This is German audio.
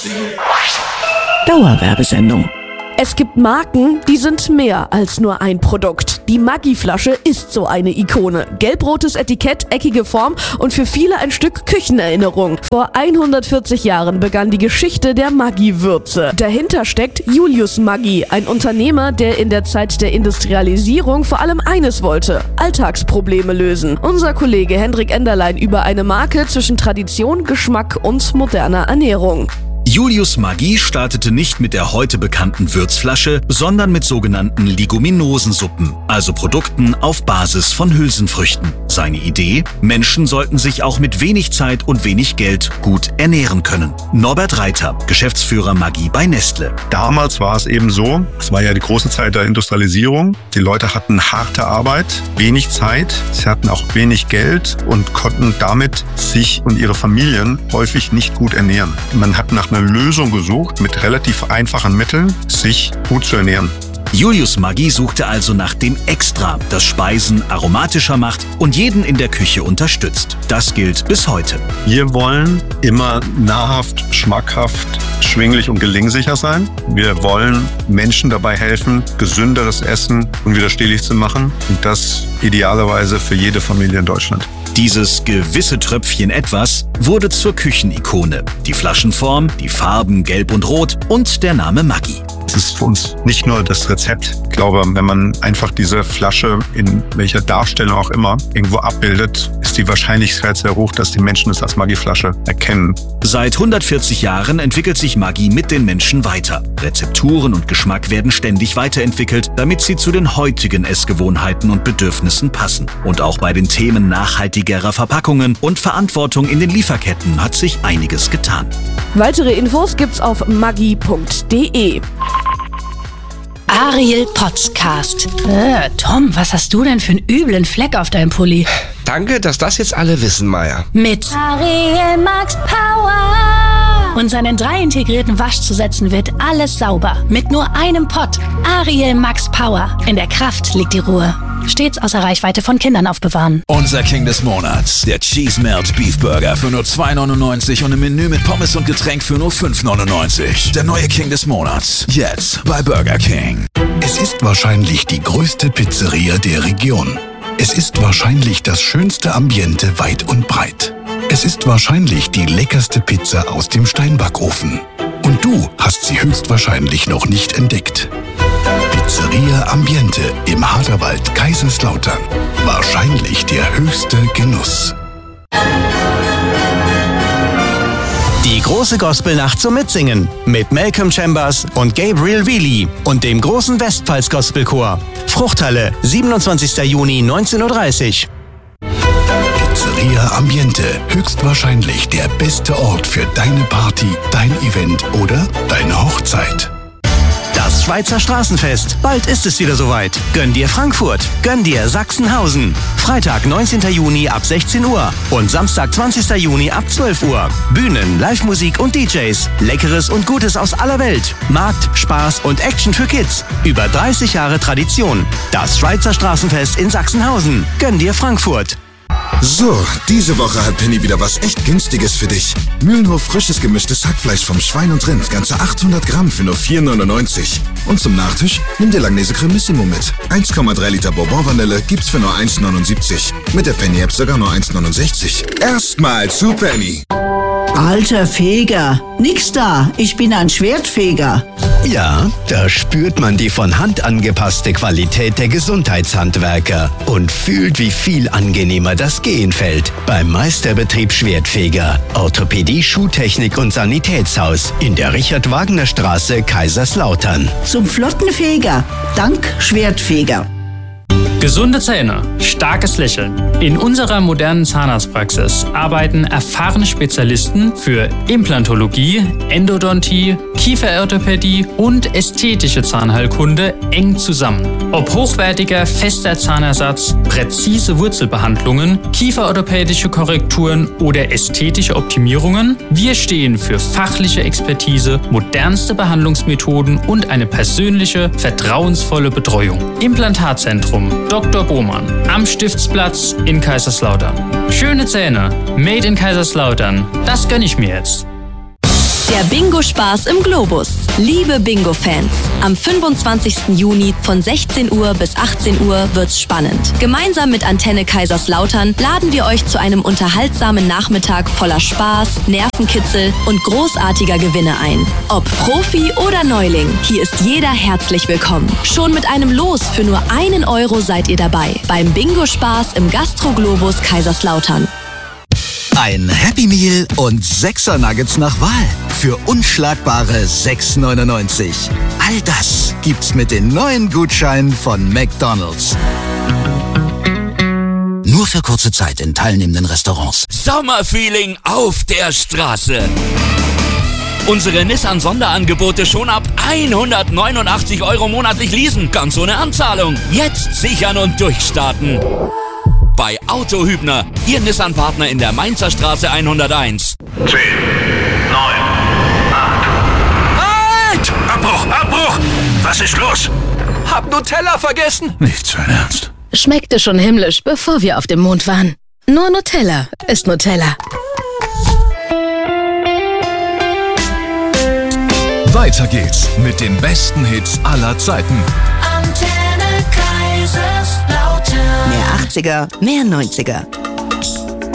Dauerwerbesendung. Es gibt Marken, die sind mehr als nur ein Produkt. Die Maggi-Flasche ist so eine Ikone. Gelb-rotes Etikett, eckige Form und für viele ein Stück Küchenerinnerung. Vor 140 Jahren begann die Geschichte der Maggi-Würze. Dahinter steckt Julius Maggi, ein Unternehmer, der in der Zeit der Industrialisierung vor allem eines wollte: Alltagsprobleme lösen. Unser Kollege Hendrik Enderlein über eine Marke zwischen Tradition, Geschmack und moderner Ernährung. Julius Maggi startete nicht mit der heute bekannten Würzflasche, sondern mit sogenannten Leguminosensuppen, also Produkten auf Basis von Hülsenfrüchten. Seine Idee: Menschen sollten sich auch mit wenig Zeit und wenig Geld gut ernähren können. Norbert Reiter, Geschäftsführer Maggi bei Nestle. Damals war es eben so, es war ja die große Zeit der Industrialisierung. Die Leute hatten harte Arbeit, wenig Zeit, sie hatten auch wenig Geld und konnten damit sich und ihre Familien häufig nicht gut ernähren. Man hat nach einer Lösung gesucht, mit relativ einfachen Mitteln sich gut zu ernähren. Julius Maggi suchte also nach dem Extra, das Speisen aromatischer macht und jeden in der Küche unterstützt. Das gilt bis heute. Wir wollen immer nahrhaft, schmackhaft, schwinglich und gelingsicher sein. Wir wollen Menschen dabei helfen, gesünderes Essen unwiderstehlich zu machen. Und das idealerweise für jede Familie in Deutschland. Dieses gewisse Tröpfchen etwas wurde zur Küchenikone. Die Flaschenform, die Farben Gelb und Rot und der Name Maggi. Es ist für uns nicht nur das Rezept. Ich glaube, wenn man einfach diese Flasche in welcher Darstellung auch immer irgendwo abbildet, ist die Wahrscheinlichkeit sehr hoch, dass die Menschen es als Maggi-Flasche erkennen. Seit 140 Jahren entwickelt sich Maggi mit den Menschen weiter. Rezepturen und Geschmack werden ständig weiterentwickelt, damit sie zu den heutigen Essgewohnheiten und Bedürfnissen passen. Und auch bei den Themen nachhaltigerer Verpackungen und Verantwortung in den Lieferketten hat sich einiges getan. Weitere Infos gibt's auf maggi.de. Ariel Podcast. Tom, was hast du denn für einen üblen Fleck auf deinem Pulli? Danke, dass das jetzt alle wissen, Maya. Mit Ariel Max Power. Und seinen 3 integrierten Waschzusätzen wird alles sauber. Mit nur einem Pott. Ariel Max Power. In der Kraft liegt die Ruhe. Stets außer Reichweite von Kindern aufbewahren. Unser King des Monats, der Cheese Melt Beef Burger für nur $2,99 und im Menü mit Pommes und Getränk für nur $5,99. Der neue King des Monats, jetzt bei Burger King. Es ist wahrscheinlich die größte Pizzeria der Region. Es ist wahrscheinlich das schönste Ambiente weit und breit. Es ist wahrscheinlich die leckerste Pizza aus dem Steinbackofen. Und du hast sie höchstwahrscheinlich noch nicht entdeckt. Pizzeria Ambiente im Haderwald, Kaiserslautern. Wahrscheinlich der höchste Genuss. Die große Gospelnacht zum Mitsingen mit Malcolm Chambers und Gabriel Wheely und dem großen Westpfalz Gospelchor. Fruchthalle, 27. Juni, 19:30 Uhr. Pizzeria Ambiente, höchstwahrscheinlich der beste Ort für deine Party, dein Event oder deine Hochzeit. Das Schweizer Straßenfest. Bald ist es wieder soweit. Gönn dir Frankfurt. Gönn dir Sachsenhausen. Freitag, 19. Juni ab 16 Uhr und Samstag, 20. Juni ab 12 Uhr. Bühnen, Live-Musik und DJs. Leckeres und Gutes aus aller Welt. Markt, Spaß und Action für Kids. Über 30 Jahre Tradition. Das Schweizer Straßenfest in Sachsenhausen. Gönn dir Frankfurt. So, diese Woche hat Penny wieder was echt Günstiges für dich. Mühlenhof frisches gemischtes Hackfleisch vom Schwein und Rind, ganze 800 Gramm für nur $4,99. Und zum Nachtisch, nimm dir Langnese Cremissimo mit. 1,3 Liter Bourbon-Vanille gibt's für nur $1,79. Mit der Penny-App sogar nur $1,69. Erstmal zu Penny. Alter Feger, nix da, ich bin ein Schwertfeger. Ja, da spürt man die von Hand angepasste Qualität der Gesundheitshandwerker und fühlt, wie viel angenehmer das Gehen fällt. Beim Meisterbetrieb Schwertfeger, Orthopädie, Schuhtechnik und Sanitätshaus in der Richard-Wagner-Straße, Kaiserslautern. Zum flotten Feger, dank Schwertfeger. Gesunde Zähne, starkes Lächeln. In unserer modernen Zahnarztpraxis arbeiten erfahrene Spezialisten für Implantologie, Endodontie, Kieferorthopädie und ästhetische Zahnheilkunde eng zusammen. Ob hochwertiger, fester Zahnersatz, präzise Wurzelbehandlungen, kieferorthopädische Korrekturen oder ästhetische Optimierungen, wir stehen für fachliche Expertise, modernste Behandlungsmethoden und eine persönliche, vertrauensvolle Betreuung. Implantatzentrum Dr. Bohmann am Stiftsplatz in Kaiserslautern. Schöne Zähne, made in Kaiserslautern. Das gönn ich mir jetzt. Der Bingo-Spaß im Globus. Liebe Bingo-Fans, am 25. Juni von 16 Uhr bis 18 Uhr wird's spannend. Gemeinsam mit Antenne Kaiserslautern laden wir euch zu einem unterhaltsamen Nachmittag voller Spaß, Nervenkitzel und großartiger Gewinne ein. Ob Profi oder Neuling, hier ist jeder herzlich willkommen. Schon mit einem Los für nur 1 Euro seid ihr dabei. Beim Bingo-Spaß im Gastro-Globus Kaiserslautern. Ein Happy Meal und 6er Nuggets nach Wahl für unschlagbare 6,99. All das gibt's mit den neuen Gutscheinen von McDonald's. Nur für kurze Zeit in teilnehmenden Restaurants. Sommerfeeling auf der Straße. Unsere Nissan-Sonderangebote schon ab 189 Euro monatlich leasen, ganz ohne Anzahlung. Jetzt sichern und durchstarten. Bei Auto Hübner, Ihr Nissan-Partner in der Mainzer Straße 101. 10, 9, 8. Halt! Abbruch! Was ist los? Hab Nutella vergessen. Nicht für Ernst. Schmeckte schon himmlisch, bevor wir auf dem Mond waren. Nur Nutella ist Nutella. Weiter geht's mit den besten Hits aller Zeiten. Antenne Kaiserslautern. Mehr 80er, mehr 90er.